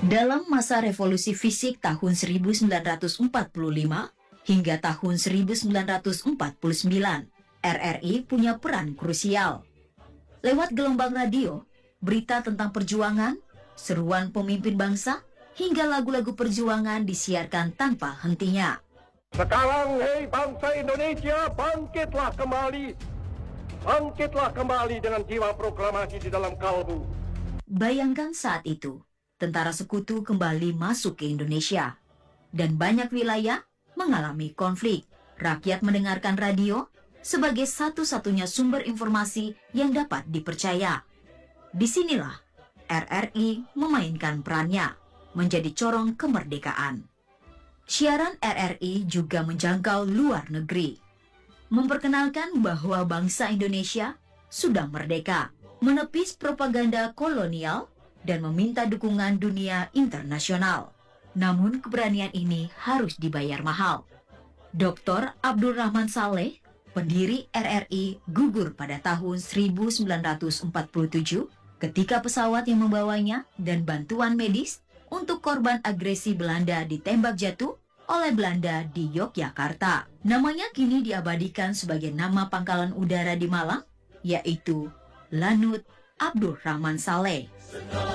Dalam masa revolusi fisik tahun 1945 hingga tahun 1949, RRI punya peran krusial. Lewat gelombang radio, berita tentang perjuangan, seruan pemimpin bangsa, hingga lagu-lagu perjuangan disiarkan tanpa hentinya. Sekarang, hei bangsa Indonesia, bangkitlah kembali. Bangkitlah kembali dengan jiwa proklamasi di dalam kalbu. Bayangkan saat itu, tentara sekutu kembali masuk ke Indonesia. Dan banyak wilayah mengalami konflik. Rakyat mendengarkan radio sebagai satu-satunya sumber informasi yang dapat dipercaya. Disinilah RRI memainkan perannya, menjadi corong kemerdekaan. Siaran RRI juga menjangkau luar negeri, memperkenalkan bahwa bangsa Indonesia sudah merdeka, menepis propaganda kolonial, dan meminta dukungan dunia internasional. Namun keberanian ini harus dibayar mahal. Dr. Abdul Rahman Saleh, pendiri RRI, gugur pada tahun 1947 ketika pesawat yang membawanya dan bantuan medis untuk korban agresi Belanda ditembak jatuh oleh Belanda di Yogyakarta. Namanya kini diabadikan sebagai nama pangkalan udara di Malang, yaitu Lanut Abdul Rahman Saleh.